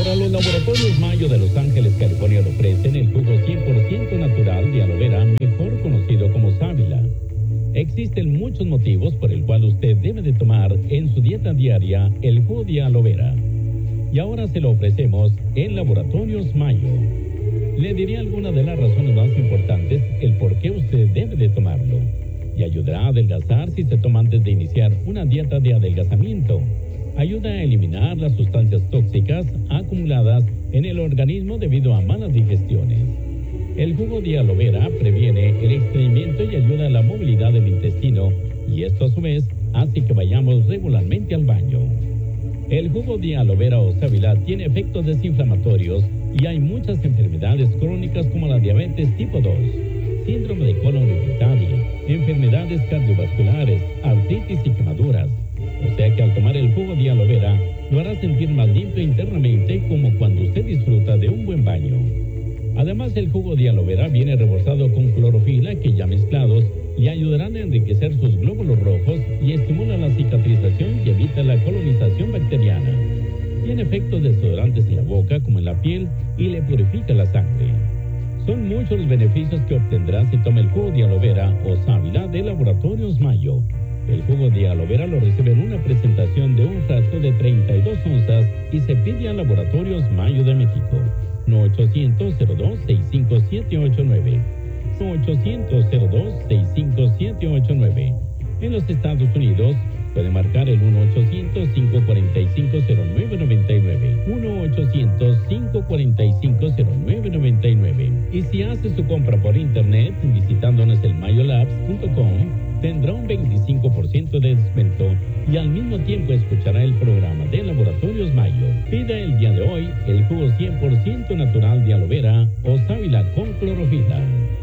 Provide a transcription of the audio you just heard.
Para los laboratorios Mayo de Los Ángeles, California, le ofrecen el jugo 100% natural de aloe vera, mejor conocido como sábila. Existen muchos motivos por el cual usted debe de tomar en su dieta diaria el jugo de aloe vera. Y ahora se lo ofrecemos en Laboratorios Mayo. Le diré algunas de las razones más importantes el por qué usted debe de tomarlo. Y ayudará a adelgazar si se toma antes de iniciar una dieta de adelgazamiento. Ayuda a eliminar las sustancias tóxicas acumuladas en el organismo debido a malas digestiones. El jugo de aloe vera previene el estreñimiento y ayuda a la movilidad del intestino, y esto a su vez hace que vayamos regularmente al baño. El jugo de aloe vera o sábila tiene efectos desinflamatorios y hay muchas enfermedades crónicas como la diabetes tipo 2, síndrome de colon irritable, enfermedades cardiovasculares, artritis y quemaduras. O sea que al tomar el jugo de aloe vera lo hará sentir más limpio internamente, como cuando usted disfruta de un buen baño. Además, el jugo de aloe vera viene reforzado con clorofila, que ya mezclados y ayudarán a enriquecer sus glóbulos rojos y estimula la cicatrización y evita la colonización bacteriana. Tiene efectos desodorantes en la boca como en la piel y le purifica la sangre. Son muchos los beneficios que obtendrá si toma el jugo de aloe vera o sábila de Laboratorios Mayo. El jugo de aloe vera lo recibe en una presentación de un frasco de 32 onzas y se pide a Laboratorios Mayo de México. 1-800-02-65789. 1-800-02-65789. En los Estados Unidos puede marcar el 1-800-545-0999. 1-800-545-0999. Y si hace su compra por internet visitándonos el mayolabs.com, tendrá un 25% de descuento y al mismo tiempo escuchará el programa de Laboratorios Mayo. Pida el día de hoy el jugo 100% natural de aloe vera o sábila con clorofila.